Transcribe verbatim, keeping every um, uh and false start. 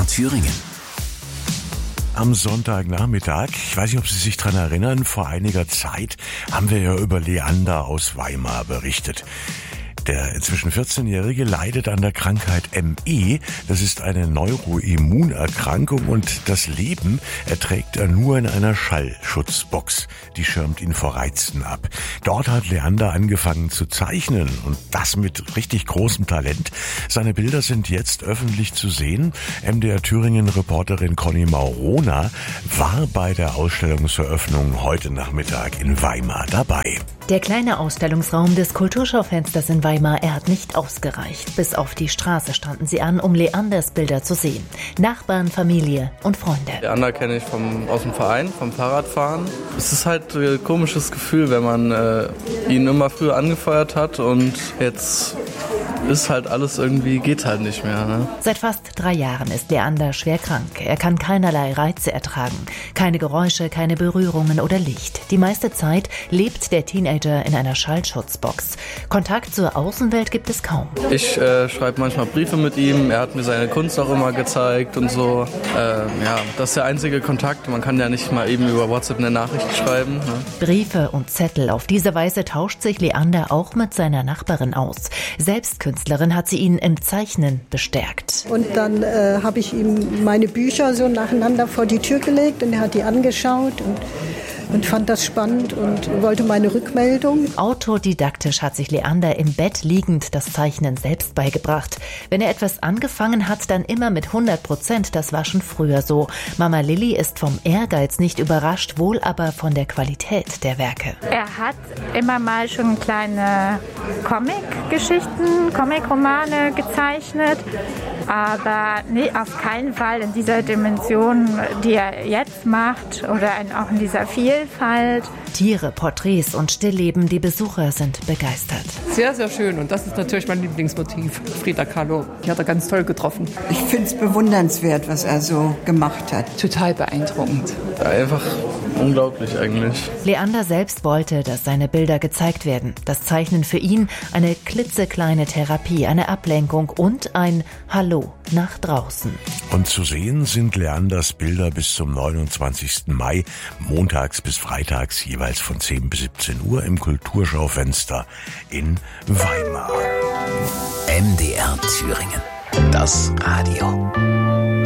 Thüringen. Am Sonntagnachmittag, ich weiß nicht, ob Sie sich daran erinnern, vor einiger Zeit haben wir ja über Leander aus Weimar berichtet. Der inzwischen vierzehnjährige leidet an der Krankheit M E. Das ist eine Neuroimmunerkrankung und das Leben erträgt er nur in einer Schallschutzbox. Die schirmt ihn vor Reizen ab. Dort hat Leander angefangen zu zeichnen und das mit richtig großem Talent. Seine Bilder sind jetzt öffentlich zu sehen. M D R Thüringen-Reporterin Conny Maurona war bei der Ausstellungseröffnung heute Nachmittag in Weimar dabei. Der kleine Ausstellungsraum des Kulturschaufensters in Weimar, er hat nicht ausgereicht. Bis auf die Straße standen sie an, um Leanders Bilder zu sehen. Nachbarn, Familie und Freunde. Leander kenne ich vom, aus dem Verein, vom Fahrradfahren. Es ist halt ein komisches Gefühl, wenn man äh, ihn immer früher angefeuert hat und jetzt ist halt alles irgendwie, geht halt nicht mehr. Ne? Seit fast drei Jahren ist Leander schwer krank. Er kann keinerlei Reize ertragen. Keine Geräusche, keine Berührungen oder Licht. Die meiste Zeit lebt der Teenager in einer Schallschutzbox. Kontakt zur Außenwelt gibt es kaum. Ich äh, schreibe manchmal Briefe mit ihm. Er hat mir seine Kunst auch immer gezeigt und so. Äh, ja, das ist der einzige Kontakt. Man kann ja nicht mal eben über WhatsApp eine Nachricht schreiben. Ne? Briefe und Zettel. Auf diese Weise tauscht sich Leander auch mit seiner Nachbarin aus. Selbst Künstlerin hat sie ihn im Zeichnen bestärkt. Und dann äh, habe ich ihm meine Bücher so nacheinander vor die Tür gelegt und er hat die angeschaut und und fand das spannend und wollte meine Rückmeldung. Autodidaktisch hat sich Leander im Bett liegend das Zeichnen selbst beigebracht. Wenn er etwas angefangen hat, dann immer mit hundert Prozent. Das war schon früher so. Mama Lilly ist vom Ehrgeiz nicht überrascht, wohl aber von der Qualität der Werke. Er hat immer mal schon kleine Comic-Geschichten, Comic-Romane gezeichnet, aber nee, auf keinen Fall in dieser Dimension, die er jetzt macht oder in, auch in dieser Vielfalt. Tiere, Porträts und Stillleben, die Besucher sind begeistert. Sehr, sehr schön und das ist natürlich mein Lieblingsmotiv. Frida Kahlo, die hat er ganz toll getroffen. Ich finde es bewundernswert, was er so gemacht hat. Total beeindruckend. Einfach unglaublich eigentlich. Leander selbst wollte, dass seine Bilder gezeigt werden. Das Zeichnen für ihn eine klitzekleine Therapie, eine Ablenkung und ein Hallo nach draußen. Und zu sehen sind Leanders Bilder bis zum neunundzwanzigsten Mai, montags bis freitags jeweils von zehn bis siebzehn Uhr im Kulturschaufenster in Weimar. M D R Thüringen. Das Radio.